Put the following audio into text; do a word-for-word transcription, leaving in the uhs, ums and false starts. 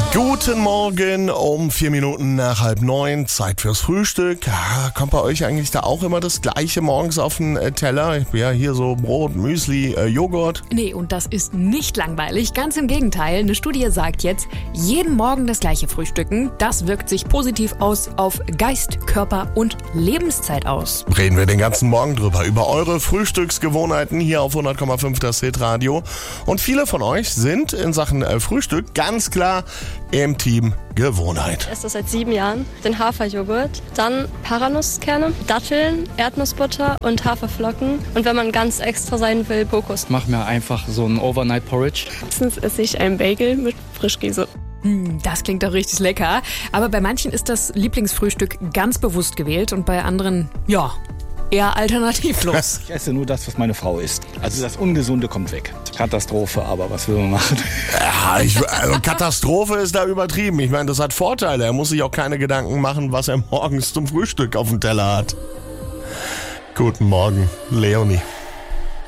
Guten Morgen, um vier Minuten nach halb neun, Zeit fürs Frühstück. Ja, kommt bei euch eigentlich da auch immer das Gleiche morgens auf den äh, Teller? Ja, hier so Brot, Müsli, äh, Joghurt. Nee, und das ist nicht langweilig. Ganz im Gegenteil. Eine Studie sagt jetzt, jeden Morgen das Gleiche frühstücken, das wirkt sich positiv aus auf Geist, Körper und Lebenszeit aus. Reden wir den ganzen Morgen drüber, über eure Frühstücksgewohnheiten hier auf hundert Komma fünf das Hitradio. Und viele von euch sind in Sachen äh, Frühstück ganz klar im Team Gewohnheit. Ich esse das seit sieben Jahren. Den Haferjoghurt, dann Paranusskerne, Datteln, Erdnussbutter und Haferflocken. Und wenn man ganz extra sein will, Kokos. Ich mache mir einfach so ein Overnight Porridge. Meistens esse ich einen Bagel mit Frischkäse. Hm, das klingt doch richtig lecker. Aber bei manchen ist das Lieblingsfrühstück ganz bewusst gewählt und bei anderen, ja, eher alternativlos. Ich esse nur das, was meine Frau isst. Also das Ungesunde kommt weg. Katastrophe, aber was will man machen? Ja, ich, also Katastrophe ist da übertrieben. Ich meine, das hat Vorteile. Er muss sich auch keine Gedanken machen, was er morgens zum Frühstück auf dem Teller hat. Guten Morgen, Leonie.